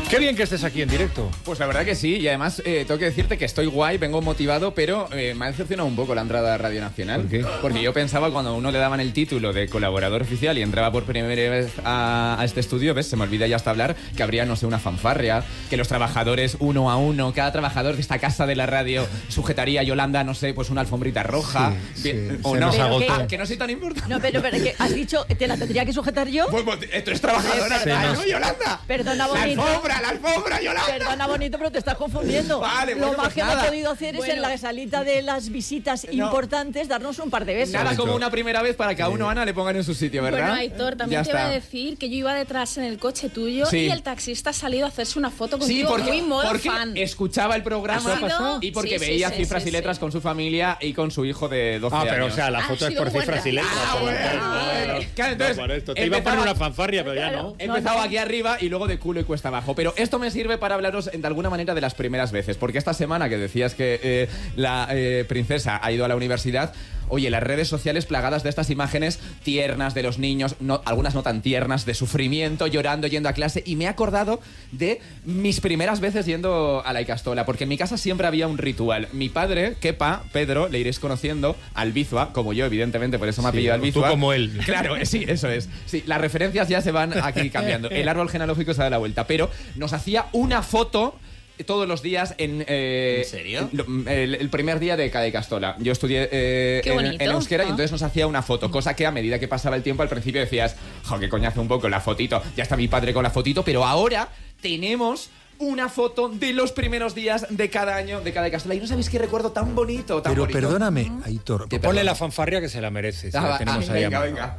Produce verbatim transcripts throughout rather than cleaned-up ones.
Qué bien que estés aquí en directo. Pues la verdad que sí, y además eh, tengo que decirte que estoy guay, vengo motivado, pero eh, me ha decepcionado un poco la entrada a Radio Nacional. ¿Por qué? Porque yo pensaba cuando a uno le daban el título de colaborador oficial y entraba por primera vez a, a este estudio, ves, se me olvida ya hasta hablar, que habría, no sé, una fanfarria, que los trabajadores uno a uno, cada trabajador de esta casa de la radio sujetaría a Yolanda, no sé, pues una alfombrita roja. Sí, bien, sí, o se no, nos agotó. Ah, que no soy tan importante. No, pero, pero que has dicho, ¿te la tendría que sujetar yo? Pues, pues, tú eres trabajadora, Se ¿no, nos- Yolanda? Perdona, La bonito. alfombra, la alfombra, Yolanda. Perdona, bonito, pero te estás confundiendo. Vale, Lo bueno, más pues que nada. hemos podido hacer es Bueno. en la salita de las visitas importantes darnos un par de besos. Nada como una primera vez para que a uno, Ana, le pongan en su sitio, ¿verdad? Bueno, Aitor, también Ya te iba a está. decir que yo iba detrás en el coche tuyo Sí. y el taxista ha salido a hacerse una foto Sí, contigo porque, muy modo porque fan. escuchaba el programa ¿Ha sido? y porque Sí, sí, veía sí, cifras sí, y letras sí. con su familia y con su hijo de doce Ah, años. pero o sea, la Ha foto es sido por cifras y buena. letras. Ah, bueno, Bueno, bueno. Claro, entonces, no por esto. Te iba a poner empezaba- una fanfarria, pero ya no. He empezado aquí arriba y luego de culo y cuesta abajo. Pero esto me sirve para hablaros de alguna manera de las primeras veces. Porque esta semana que decías que eh, la eh, princesa ha ido a la universidad, oye, las redes sociales plagadas de estas imágenes tiernas de los niños, no, algunas no tan tiernas, de sufrimiento, llorando, yendo a clase. Y me he acordado de mis primeras veces yendo a la Icastola. Porque en mi casa siempre había un ritual. Mi padre, Kepa, Pedro, le iréis conociendo, Albizua, como yo, evidentemente, por eso me ha Sí, pillado tú Albizua. como él. Claro, eh, sí, eso es. Sí, las referencias ya se van aquí cambiando. El árbol genealógico se da la vuelta. Pero nos hacía una foto todos los días en... eh, ¿En serio? lo- El, el primer día de cada Icastola. Yo estudié eh, Qué en, bonito. en euskera y Ah. entonces nos hacía una foto, cosa que a medida que pasaba el tiempo al principio decías, jo, qué coñazo un poco la fotito, ya está mi padre con la fotito, pero ahora tenemos una foto de los primeros días de cada año de cada Icastola. Y no sabéis qué recuerdo tan bonito, tan Pero bonito. perdóname, Aitor, Te ponle perdono. la fanfarria que se la merece. Si Ah, la va, tenemos ah, ahí a venga, mano. venga.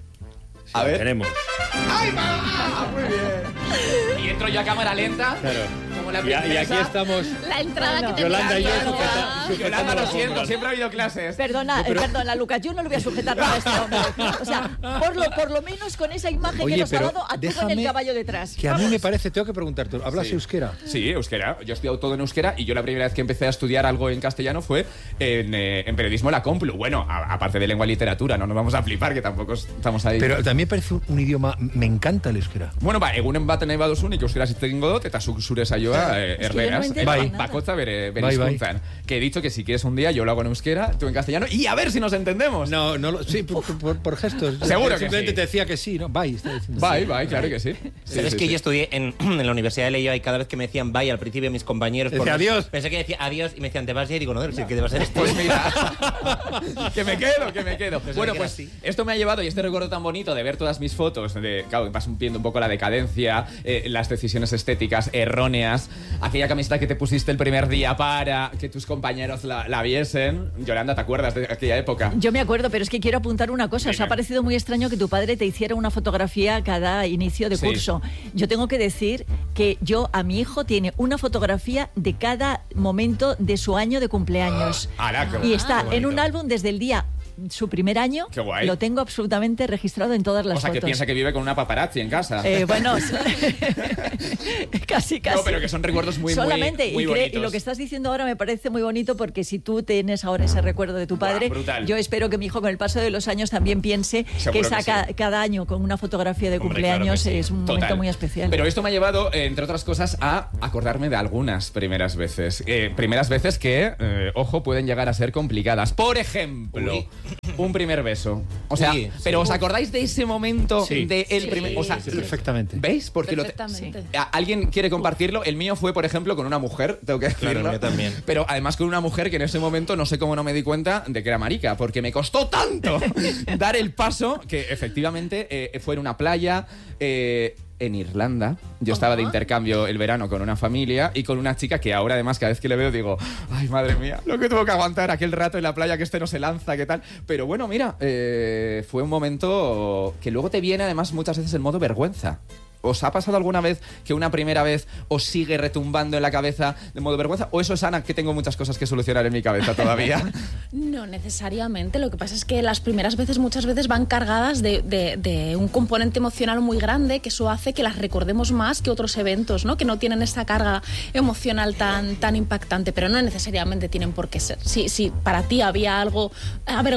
Sí, A la ver. tenemos. ¡Ay, va! Muy bien. Y entro yo a cámara lenta. Claro. Como la Y, a- y aquí princesa. estamos, La entrada que te Yolanda y yo, encanta, sujeta- ¿verdad? sujetando Yolanda, lo la siento, alfombra. siempre ha habido clases. Perdona, eh, perdona, Lucas, yo no lo voy a sujetar nada a este hombre. O sea, por lo, por lo menos con esa imagen Oye, que nos ha pero dado, a tú con déjame el caballo detrás. que a mí me parece, tengo que preguntarte, ¿hablas Sí. euskera? Sí, euskera. Yo he estudiado todo en euskera y yo la primera vez que empecé a estudiar algo en castellano fue en, eh, en periodismo la Complu. Bueno, a- aparte de lengua y literatura, no nos vamos a flipar, que tampoco estamos ahí. Pero también parece un, un idioma, me encanta el euskera. Bueno, ba, egunen baten nahi baduzunik euskera zitzegingo dut eta zuk zure saioa eh, Es que yo no erderaz. entiendo Eta nada. bakotza bere, bere Bai, bai. hizkuntzan. Que he dicho que si quieres un día yo lo hago en euskera, tú en castellano y a ver si nos entendemos. No, no lo, sí, por, por- por gestos. Seguro que Simplemente sí. te decía que sí, ¿no? Bye, está diciendo. Bye, bye, claro que sí. Sí, Pero es sí, que sí. yo estudié en, en la Universidad de Leioa y cada vez que me decían bye al principio mis compañeros... Decía adiós. Pensé que decía adiós y me decían, ¿te vas ya? Y digo, no, sí, que te vas a ser este. Pues mira, que me quedo, que me quedo. Pues Bueno, me pues quedo así. esto me ha llevado, y este recuerdo tan bonito de ver todas mis fotos, de, claro, vas viendo un poco la decadencia, eh, las decisiones estéticas erróneas, aquella camiseta que te pusiste el primer día para que tus compañeros la, la viesen. Yolanda, ¿te acuerdas de aquella época? Yo me acuerdo, pero es que quiero apuntar una cosa. Os Venga. ha parecido muy extraño que tu padre te hiciera una fotografía cada inicio de Sí. curso. Yo tengo que decir que yo a mi hijo tiene una fotografía de cada momento de su año de cumpleaños. ¡Hala, qué Y bonito! está Qué en un bonito. álbum desde el día su primer año. Qué guay. Lo tengo absolutamente registrado en todas las O sea, que fotos. piensa que vive con una paparazzi en casa. Eh, bueno, casi, casi. No, pero que son recuerdos muy, muy, Solamente, muy y, cre- bonitos. y lo que estás diciendo ahora me parece muy bonito porque si tú tienes ahora ese recuerdo de tu Buah, padre, brutal. yo espero que mi hijo con el paso de los años también piense Seguro que que saca sí. cada año con una fotografía de Hombre, cumpleaños claro que sí. es un Total. momento muy especial. Pero esto me ha llevado, eh, entre otras cosas, a acordarme de algunas primeras veces. Eh, primeras veces que, eh, ojo, pueden llegar a ser complicadas. Por ejemplo, Uy. un primer beso. O sea, Uy, sí. pero ¿os acordáis de ese momento Sí. de el Sí. primer? O sea, Sí, perfectamente. ¿veis? Porque lo te- Perfectamente. ¿A- ¿Alguien quiere compartirlo? El mío fue, por ejemplo, con una mujer, tengo que decirlo. Claro, el mío también. Pero además con una mujer que en ese momento no sé cómo no me di cuenta de que era marica, porque me costó tanto dar el paso que efectivamente eh, fue en una playa eh, en Irlanda. Yo estaba de intercambio el verano con una familia y con una chica que ahora además cada vez que le veo digo, ay madre mía, lo que tuvo que aguantar aquel rato en la playa, que este no se lanza, qué tal. Pero bueno, mira, eh, fue un momento que luego te viene además muchas veces en modo vergüenza. ¿Os ha pasado alguna vez que una primera vez os sigue retumbando en la cabeza de modo vergüenza? ¿O eso es, Ana, que tengo muchas cosas que solucionar en mi cabeza todavía? No necesariamente, lo que pasa es que las primeras veces muchas veces van cargadas de, de- de un componente emocional muy grande, que eso hace que las recordemos más que otros eventos, ¿no? Que no tienen esta carga emocional tan, tan impactante, pero no necesariamente tienen por qué ser. Si, si para ti había algo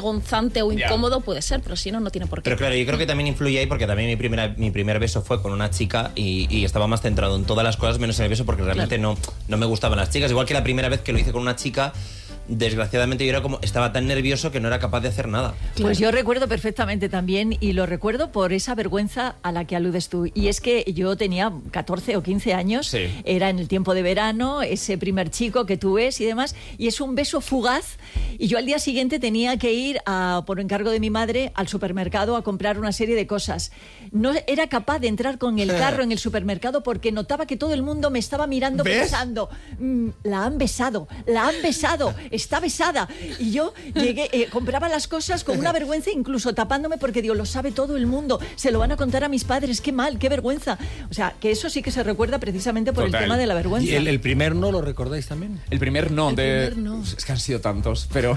avergonzante o Ya. incómodo, puede ser, pero si no, no tiene por qué. Pero claro, yo creo que también influye ahí porque también mi, primera, mi primer beso fue con una chica y, y estaba más centrado en todas las cosas menos en el beso porque realmente Claro. no, no me gustaban las chicas. Igual que la primera vez que lo hice con una chica, desgraciadamente yo era como, estaba tan nervioso que no era capaz de hacer nada. Pues yo recuerdo perfectamente también, y lo recuerdo por esa vergüenza a la que aludes tú. Y es que yo tenía catorce o quince años, Sí. era en el tiempo de verano, ese primer chico que tú ves y demás, y es un beso fugaz. Y yo al día siguiente tenía que ir, a, por encargo de mi madre, al supermercado a comprar una serie de cosas. No era capaz de entrar con el carro en el supermercado porque notaba que todo el mundo me estaba mirando ¿Ves? pensando, "Mm, la han besado, la han besado, está besada". Y yo llegué, eh, compraba las cosas con una vergüenza, incluso tapándome porque digo, lo sabe todo el mundo, se lo van a contar a mis padres, qué mal, qué vergüenza. O sea, que eso sí que se recuerda precisamente por Total. el tema de la vergüenza. ¿Y el, el primer no lo recordáis también? El primer no, El de... primer no. Es que han sido tantos, pero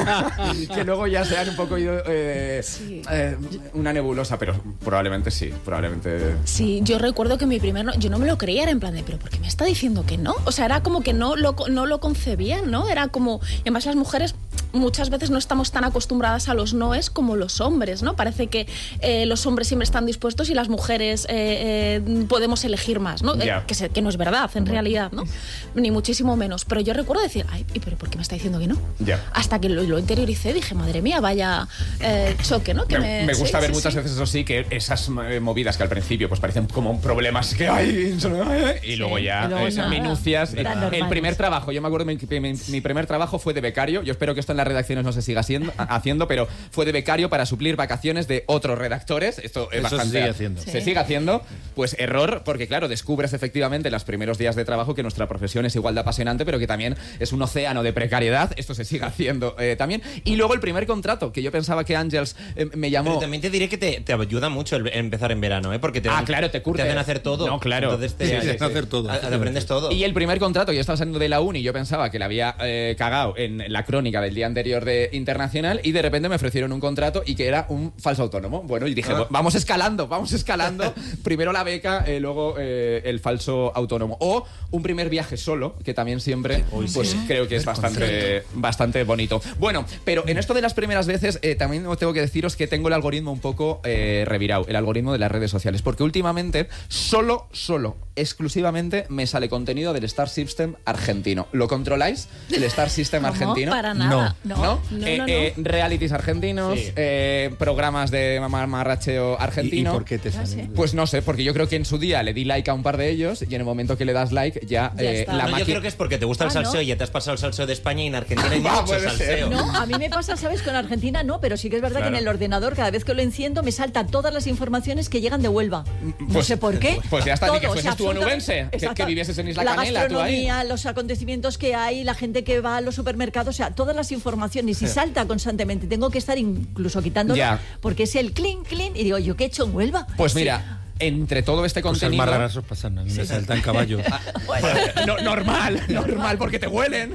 que luego ya se han un poco ido eh, Sí. eh, una nebulosa, pero probablemente sí, probablemente... Sí, yo recuerdo que mi primer no, yo no me lo creía, era en plan de, pero ¿por qué me está diciendo que no? O sea, era como que no lo, no lo concebían, ¿no? Era como, y además las mujeres muchas veces no estamos tan acostumbradas a los noes como los hombres, ¿no? Parece que eh, los hombres siempre están dispuestos y las mujeres eh, eh, podemos elegir más, ¿no? Ya. Eh, que, se- que no es verdad, en realidad, ¿no? Ni muchísimo menos. Pero yo recuerdo decir, ay, ¿y pero por qué me está diciendo que no? Ya. Hasta que lo, lo interioricé, dije, madre mía, vaya eh, choque, ¿no? Que Me, me, me gusta sí, ver sí, muchas sí. veces, eso sí, que esas eh, movidas que al principio pues parecen como problemas que hay y luego ya y luego esas nada. minucias. Tan El normales. primer trabajo, yo me acuerdo, mi, mi, mi primer trabajo fue de becario. Yo espero que esto en las redacciones no se siga haciendo, haciendo pero fue de becario para suplir vacaciones de otros redactores. Esto es Eso se bastante... sigue haciendo. Se Sí. sigue haciendo. Pues error, porque claro, descubres efectivamente en los primeros días de trabajo que nuestra profesión es igual de apasionante, pero que también es un océano de precariedad. Esto se sigue haciendo eh, también. Y luego el primer contrato, que yo pensaba que Ángels eh, me llamó... Pero también te diré que te, te ayuda mucho el empezar en verano, ¿eh? Porque te, Ah, claro, te curte. hacen hacer todo. No, claro. Entonces te, Sí, sí, te- sí. hacer todo. a- te aprendes todo. Y el primer contrato, yo estaba saliendo de la uni, yo pensaba que la había eh, cagado en la crónica del día anterior de Internacional y de repente me ofrecieron un contrato y que era un falso autónomo. Bueno, y dije, Ah. vamos escalando, vamos escalando. Primero la beca, eh, luego eh, el falso autónomo. O un primer viaje solo, que también siempre, pues creo que es bastante, bastante bonito. Bueno, pero en esto de las primeras veces, eh, también tengo que deciros que tengo el algoritmo un poco eh, revirado, el algoritmo de las redes sociales, porque últimamente solo, solo, exclusivamente me sale contenido del Star System argentino. ¿Lo controláis? ¿El Star System ¿Cómo? argentino? Para nada. No. ¿No? No, Eh, no, no. eh, realities argentinos, Sí. eh, programas de mamarracheo ¿Y, y argentino. por qué te salen? Pues no sé, porque yo creo que en su día le di like a un par de ellos y en el momento que le das like ya, Ya eh, está. la No, yo máquina... creo que es porque te gusta el Ah, salseo ¿no? y ya te has pasado el salseo de España y en Argentina hay Ah, mucho puede ser. salseo. No, a mí me pasa, ¿sabes? Con Argentina no, pero sí que es verdad Claro. que en el ordenador, cada vez que lo enciendo, me saltan todas las informaciones que llegan de Huelva. No Pues- sé por qué. pues ya está, ni que Todo, fueses tú absolutamente- onubense, que- que Exacto. vivieses en Isla la Canela, tú ahí. gastronomía, los acontecimientos que hay, la gente que va a los supermercados, o sea, todas las informaciones y salta constantemente. Tengo que estar incluso quitándolo Ya. porque es el clean, clean, y digo, ¿yo qué he hecho en Huelva? Pues Sí. mira, entre todo este Cosas contenido... más raras os pasan. A mí me saltan caballos. No, normal, normal, porque te huelen.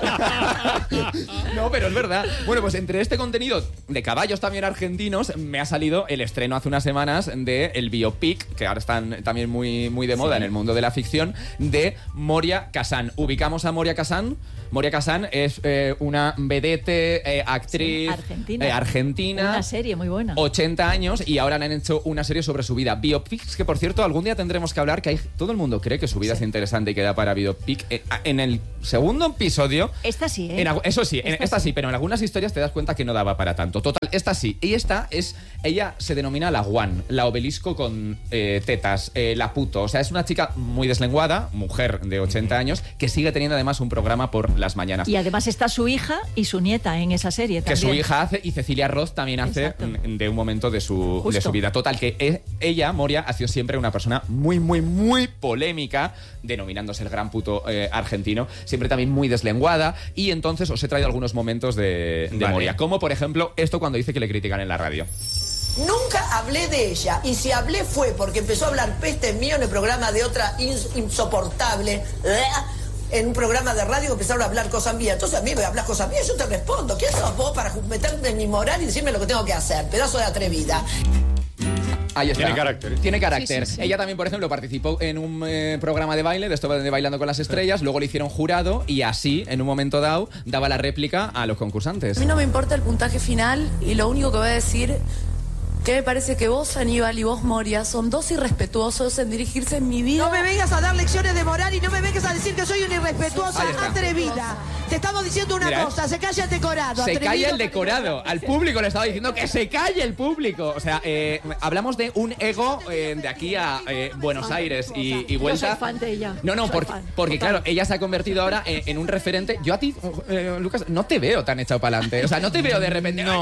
No, pero es verdad. Bueno, pues entre este contenido de caballos también argentinos, me ha salido el estreno hace unas semanas de el biopic, que ahora están también muy, muy de moda en el mundo de la ficción, de Moria Kazan. ¿Ubicamos a Moria Kazan? Moria Kazan es eh, una vedette, eh, actriz Sí, argentina. eh, argentina. Una serie muy buena. ochenta años y ahora han hecho una serie sobre su vida. Biopics, que por cierto, algún día tendremos que hablar, que hay, todo el mundo cree que su vida es interesante y que da para biopic. Eh, En el segundo episodio... Esta sí, ¿eh? en algu- eso sí, en- Esta esta, sí. sí, pero en algunas historias te das cuenta que no daba para tanto. Total, esta sí. Y esta es... Ella se denomina la Juan, la obelisco con eh, tetas, eh, la puto. O sea, es una chica muy deslenguada, mujer de ochenta años, que sigue teniendo además un programa por las mañanas. Y además está su hija y su nieta en esa serie Que también. su hija hace y Cecilia Roth también hace Exacto. mm, de un momento de su, de Justo. su vida. Total, que e- ella, Moria, ha sido siempre una persona muy, muy, muy polémica, denominándose el gran puto eh, argentino, siempre también muy deslenguada. Y entonces os he traído algunos momentos de, de Vale. Moria. Como, por ejemplo, esto cuando dice que le critican en la radio. Nunca hablé de ella, y si hablé fue porque empezó a hablar peste mío en el programa de otra ins- insoportable, en un programa de radio que empezaron a hablar cosas mías. Entonces a mí me hablas cosas mías, yo te respondo. ¿Quién sos vos para ju- meterme en mi moral y decirme lo que tengo que hacer? Pedazo de atrevida. Ahí está. Tiene carácter, ¿eh? Tiene carácter. Sí, sí, sí. Ella también, por ejemplo, participó en un eh, programa de baile, de esto de Bailando con las Estrellas, luego le hicieron jurado y así, en un momento dado, daba la réplica a los concursantes. A mí no me importa el puntaje final y lo único que voy a decir que me parece que vos, Aníbal, y vos, Moria, son dos irrespetuosos en dirigirse en mi vida. No me vengas a dar lecciones de moral y no me vengas a decir que soy una irrespetuosa Ahí está. atrevida. Te estamos diciendo una Mira, cosa, se calla el decorado. Se atrevido, calla el que decorado. Al público le estaba diciendo que se calle el público. O sea, eh, hablamos de un ego eh, de aquí a eh, Buenos Aires y, y vuelta. Yo soy fan de ella. No, no, Soy porque, fan. porque Total. claro, ella se ha convertido ahora en, en un referente. Yo a ti, eh, Lucas, no te veo tan echado para adelante. O sea, no te veo de repente. No.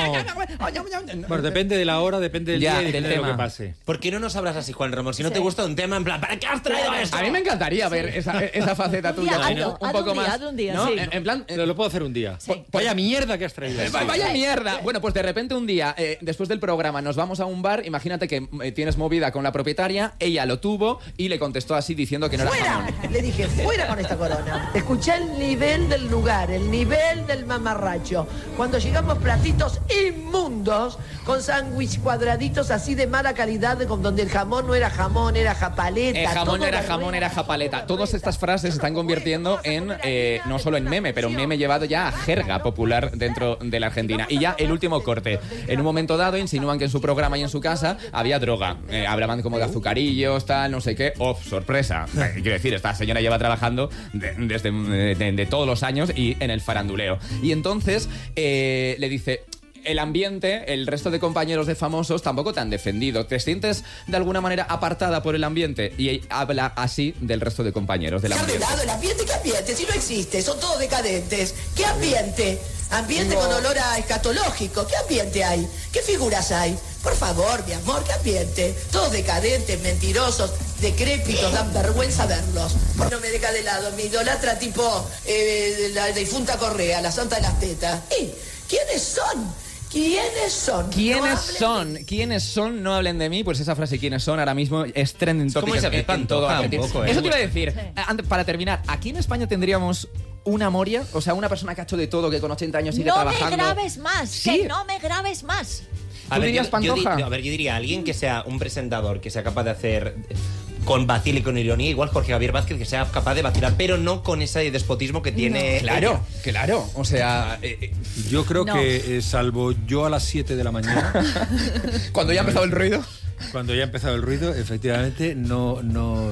Bueno, depende de la hora, depende del Ya, día y del depende de lo tema. que pase. ¿Por qué no nos hablas así, Juan Ramón? Si no Sí. te gusta un tema, en plan, ¿para qué has traído esto? A mí me encantaría ver esa, esa faceta Un tuya. día, ¿no? hazlo, Un hazlo poco un día, más. hazlo un día, ¿no? sí. En, en plan. eh, Pero lo puedo hacer un día. Sí. Vaya mierda que has traído. Eh, Vaya mierda. Bueno, pues de repente un día, eh, después del programa, nos vamos a un bar. Imagínate que eh, tienes movida con la propietaria. Ella lo tuvo y le contestó así diciendo que no era jamón. ¡Fuera! Le dije, fuera con esta corona. Escuché el nivel del lugar, el nivel del mamarracho. Cuando llegamos platitos inmundos, con sándwich cuadraditos así de mala calidad, con donde el jamón no era jamón, era japaleta. Eh, jamón todo era berreta. jamón, era japaleta. Todas estas frases se están convirtiendo en, eh, no solo en meme, pero un meme llevado ya a jerga popular dentro de la Argentina. Y ya el último corte. En un momento dado insinúan que en su programa y en su casa había droga. Eh, hablaban como de azucarillos, tal, no sé qué. ¡Oh, sorpresa! Eh, quiero decir, esta señora lleva trabajando de- desde de, de- de todos los años y en el faranduleo. Y entonces eh, le dice... El ambiente, el resto de compañeros de famosos tampoco te han defendido. ¿Te sientes de alguna manera apartada por el ambiente? Y habla así del resto de compañeros del ¿Qué ambiente. hablado? ¿El ambiente? ¿Qué ambiente? Si no existe, son todos decadentes. ¿Qué ambiente? Ambiente con olor a escatológico. ¿Qué ambiente hay? ¿Qué figuras hay? Por favor, mi amor, ¿qué ambiente? Todos decadentes, mentirosos, decrépitos, dan vergüenza verlos. No me deja de lado, me idolatra tipo eh, la difunta Correa, la santa de las tetas. ¿Y quiénes son? ¿Quiénes son? ¿Quiénes No hablen son? ¿Quiénes son? No hablen de mí. Pues esa frase, ¿quiénes son? Ahora mismo es trending topic como en- Isabel en Pantoja, todo un Argentina. poco, ¿eh? Eso te iba a decir. Eh, antes, para terminar, ¿aquí en España tendríamos una Moria? O sea, una persona que ha hecho de todo, que con ochenta años sigue No me trabajando. grabes más, Sí. que no me grabes más. ¿Tú dirías yo, yo di- Pantoja? a ver, yo diría alguien que sea un presentador que sea capaz de hacer con vacil y con ironía, igual Jorge Javier Vázquez, que sea capaz de vacilar, pero no con ese despotismo que tiene. Claro, claro. O sea, eh, eh, Yo creo No. que, eh, salvo yo a las siete de la mañana, cuando ya ha empezado el ruido. cuando ya ha empezado el ruido, efectivamente no, no,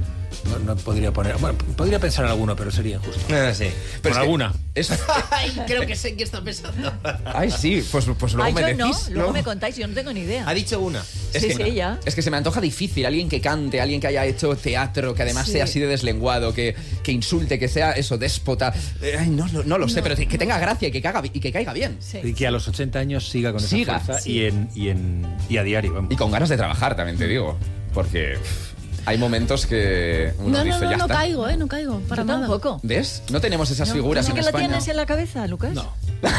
no, no podría poner. Bueno, podría pensar en alguno, pero sería injusto. Ah, sí. Por es que- alguna. es- Ay, creo que sé que está pensando. Ay, sí, pues, pues luego Ay, me yo no, decís. luego ¿no? me contáis, yo no tengo ni idea. Ha dicho una. Es Sí, que, sí, ya. es que se me antoja difícil alguien que cante, alguien que haya hecho teatro, que además Sí. sea así de deslenguado, que, que insulte, que sea eso, déspota. Eh, ay, no, no, no lo sé, pero que tenga gracia y que, caga, y que caiga bien. Sí. Y que a los ochenta años siga con esa Siga. fuerza Sí. y, en, y, en, y a diario. Vamos. Y con ganas de trabajar, también te digo. Porque pff, hay momentos que uno No, no, dice, no, ya no está. caigo, ¿eh? No caigo, para Yo nada. tampoco. ¿Ves? No tenemos esas figuras ¿No en que lo España. tienes en la cabeza, Lucas? No.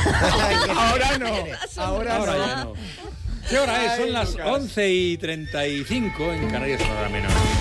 Ahora no. Ahora, Ahora no. ya no. ¿Qué hora es? Son las once y treinta y cinco en Canarias, hora menos.